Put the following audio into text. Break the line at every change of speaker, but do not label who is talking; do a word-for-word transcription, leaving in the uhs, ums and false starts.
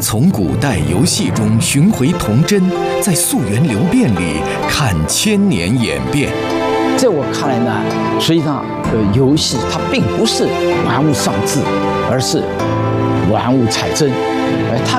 从古代游戏中寻回童真，在溯源流变里看千年演变。
在我看来呢，实际上，呃，游戏它并不是玩物丧志，而是玩物采真，呃，它